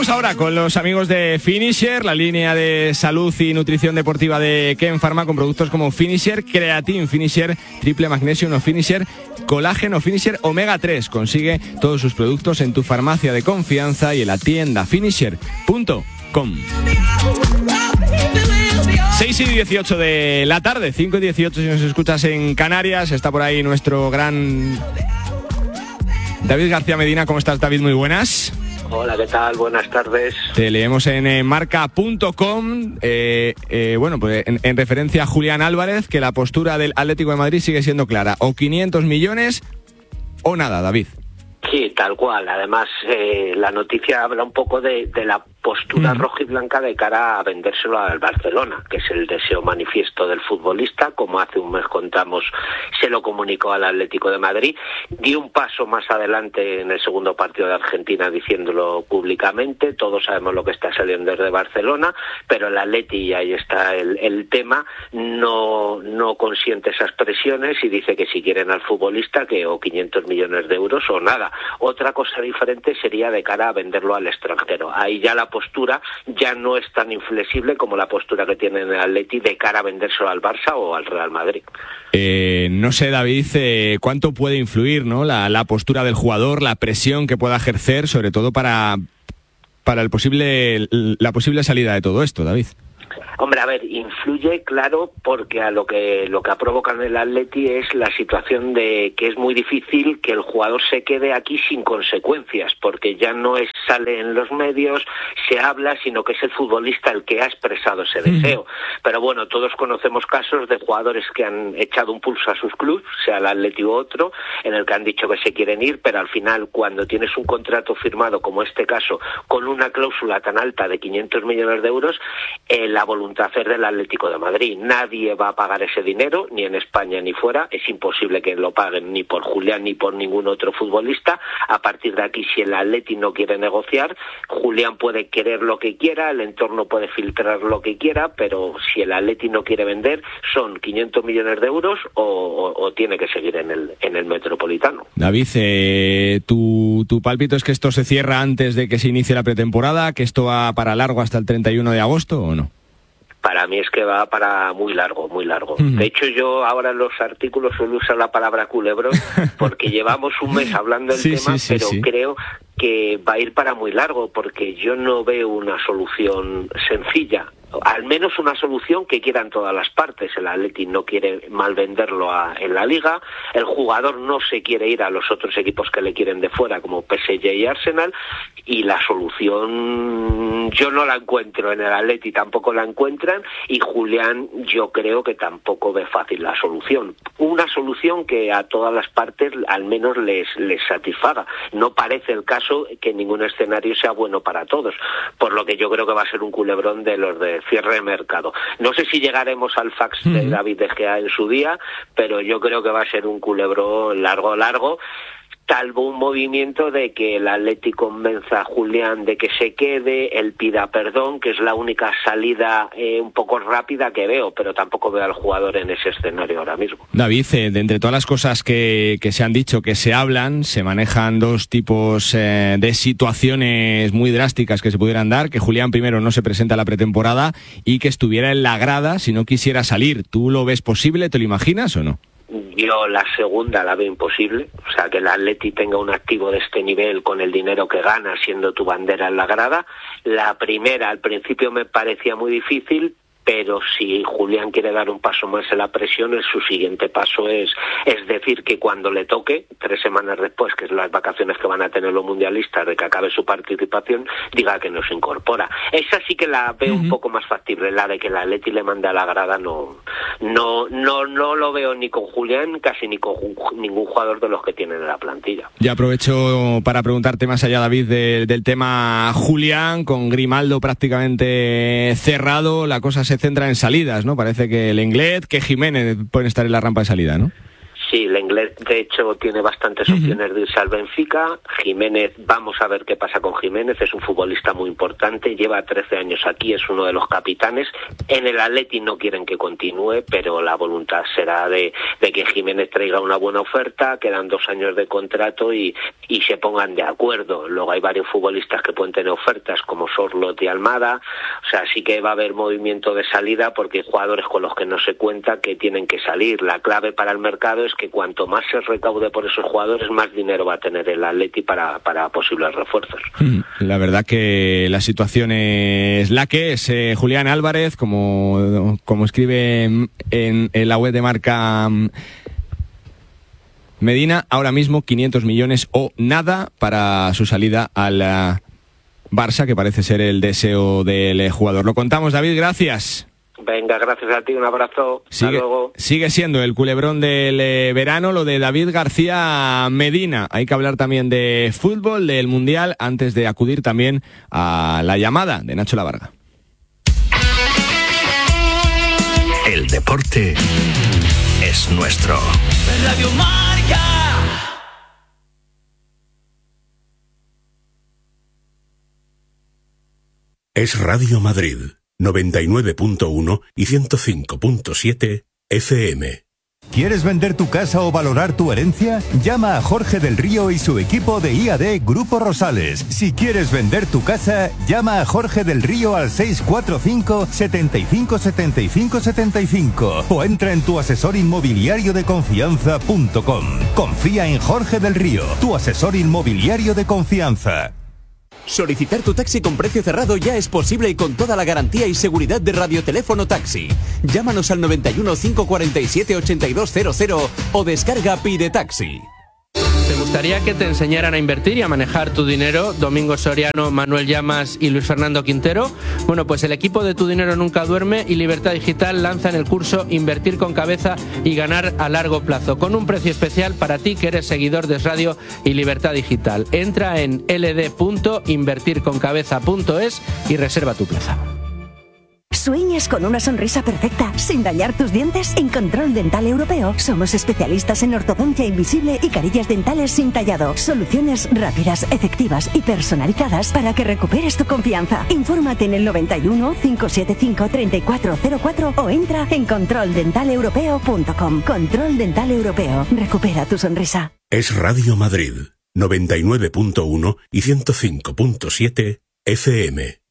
Vamos ahora con los amigos de Finisher, la línea de salud y nutrición deportiva de Ken Pharma, con productos como Finisher, Creatine Finisher, Triple Magnesium o Finisher, Colágeno Finisher, Omega 3. Consigue todos sus productos en tu farmacia de confianza y en la tienda finisher.com. 6:18 de la tarde, 5:18 si nos escuchas en Canarias. Está por ahí nuestro gran David García Medina. ¿Cómo estás, David? Muy buenas. Hola, ¿qué tal? Buenas tardes. Te leemos en marca.com, pues en referencia a Julián Álvarez, que la postura del Atlético de Madrid sigue siendo clara: o 500 millones o nada, David. Sí, tal cual. Además, la noticia habla un poco de la postura rojiblanca de cara a vendérselo al Barcelona, que es el deseo manifiesto del futbolista. Como hace un mes contamos, se lo comunicó al Atlético de Madrid. Dio un paso más adelante en el segundo partido de Argentina diciéndolo públicamente. Todos sabemos lo que está saliendo desde Barcelona, pero el Atleti, y ahí está el tema, no consiente esas presiones y dice que si quieren al futbolista, que o 500 millones de euros o nada. Otra cosa diferente sería de cara a venderlo al extranjero. Ahí ya la postura ya no es tan inflexible como la postura que tiene el Atleti de cara a vendérselo al Barça o al Real Madrid. No sé, David, cuánto puede influir, ¿no?, la postura del jugador, la presión que pueda ejercer, sobre todo para la posible salida de todo esto, David. Hombre, a ver, influye, claro, porque a lo que ha provocado en el Atleti es la situación de que es muy difícil que el jugador se quede aquí sin consecuencias, porque ya no sale en los medios, se habla, sino que es el futbolista el que ha expresado ese deseo. Pero bueno, todos conocemos casos de jugadores que han echado un pulso a sus clubes, sea el Atleti u otro, en el que han dicho que se quieren ir, pero al final, cuando tienes un contrato firmado, como este caso, con una cláusula tan alta de 500 millones de euros, la voluntad hacer del Atlético de Madrid. Nadie va a pagar ese dinero, ni en España ni fuera. Es imposible que lo paguen ni por Julián ni por ningún otro futbolista. A partir de aquí, si el Atleti no quiere negociar, Julián puede querer lo que quiera, el entorno puede filtrar lo que quiera, pero si el Atleti no quiere vender, son 500 millones de euros o tiene que seguir en el Metropolitano. David, tu pálpito es que esto se cierra antes de que se inicie la pretemporada, que esto va para largo hasta el 31 de agosto, ¿o no? Para mí es que va para muy largo, muy largo. De hecho, yo ahora en los artículos suelo usar la palabra culebrón porque llevamos un mes hablando del tema, pero creo que va a ir para muy largo porque yo no veo una solución sencilla. Al menos una solución que quieran todas las partes. El Atleti no quiere mal venderlo en la Liga, el jugador no se quiere ir a los otros equipos que le quieren de fuera, como PSG y Arsenal, y la solución yo no la encuentro en el Atleti, tampoco la encuentran, y Julián yo creo que tampoco ve fácil la solución. Una solución que a todas las partes al menos les satisfaga. No parece el caso que ningún escenario sea bueno para todos, por lo que yo creo que va a ser un culebrón de los de cierre de mercado. No sé si llegaremos al fax de David De Gea en su día, pero yo creo que va a ser un culebrón largo, salvo un movimiento de que el Atleti convenza a Julián de que se quede, él pida perdón, que es la única salida un poco rápida que veo, pero tampoco veo al jugador en ese escenario ahora mismo. David, de entre todas las cosas que se han dicho, que se hablan, se manejan dos tipos de situaciones muy drásticas que se pudieran dar: que Julián primero no se presenta a la pretemporada y que estuviera en la grada si no quisiera salir. ¿Tú lo ves posible? ¿Te lo imaginas o no? Yo la segunda la veo imposible, o sea, que el Atleti tenga un activo de este nivel con el dinero que gana siendo tu bandera en la grada. La primera al principio me parecía muy difícil, pero si Julián quiere dar un paso más en la presión, su siguiente paso es decir que cuando le toque, 3 semanas después, que es las vacaciones que van a tener los mundialistas, de que acabe su participación, diga que no se incorpora. Esa sí que la veo un poco más factible, la de que el Atleti le mande a la grada, no lo veo ni con Julián, casi ni con ningún jugador de los que tienen en la plantilla. Ya aprovecho para preguntarte más allá, David, del tema Julián, con Grimaldo prácticamente cerrado, la cosa se centra en salidas, ¿no? Parece que el Lenglet, que Jiménez pueden estar en la rampa de salida, ¿no? Sí, Lenglet de hecho tiene bastantes opciones de irse al Benfica. Jiménez, vamos a ver qué pasa con Jiménez, es un futbolista muy importante, lleva 13 años aquí, es uno de los capitanes. En el Atleti no quieren que continúe, pero la voluntad será de que Jiménez traiga una buena oferta, quedan 2 años de contrato y se pongan de acuerdo. Luego hay varios futbolistas que pueden tener ofertas como Sorloth y Almada, o sea, sí que va a haber movimiento de salida porque hay jugadores con los que no se cuenta que tienen que salir. La clave para el mercado es que cuanto más se recaude por esos jugadores, más dinero va a tener el Atleti para posibles refuerzos. La verdad que la situación es la que es. Julián Álvarez, como escribe en la web de Marca Medina, ahora mismo 500 millones o nada para su salida al Barça, que parece ser el deseo del jugador. Lo contamos, David, gracias. Venga, gracias a ti, un abrazo. Hasta luego. Sigue siendo el culebrón del verano lo de David García Medina. Hay que hablar también de fútbol, del Mundial, antes de acudir también a la llamada de Nacho Lavarga. El deporte es nuestro. Radio Marca. Es Radio Madrid. 99.1 y 105.7 FM. ¿Quieres vender tu casa o valorar tu herencia? Llama a Jorge del Río y su equipo de IAD Grupo Rosales. Si quieres vender tu casa, llama a Jorge del Río al 645 75 75 75 o entra en tuasesorinmobiliariodeconfianza.com. Confía en Jorge del Río, tu asesor inmobiliario de confianza. Solicitar tu taxi con precio cerrado ya es posible y con toda la garantía y seguridad de Radioteléfono Taxi. Llámanos al 91 547 8200 o descarga Pide Taxi. ¿Te gustaría que te enseñaran a invertir y a manejar tu dinero? Domingo Soriano, Manuel Llamas y Luis Fernando Quintero. Bueno, pues el equipo de Tu Dinero Nunca Duerme y Libertad Digital lanzan el curso Invertir con Cabeza y Ganar a Largo Plazo, con un precio especial para ti que eres seguidor de Radio y Libertad Digital. Entra en ld.invertirconcabeza.es y reserva tu plaza. ¿Sueñas con una sonrisa perfecta sin dañar tus dientes? En Control Dental Europeo somos especialistas en ortodoncia invisible y carillas dentales sin tallado. Soluciones rápidas, efectivas y personalizadas para que recuperes tu confianza. Infórmate en el 91 575 3404 o entra en controldentaleuropeo.com. Control Dental Europeo. Recupera tu sonrisa. Es Radio Madrid. 99.1 y 105.7 FM.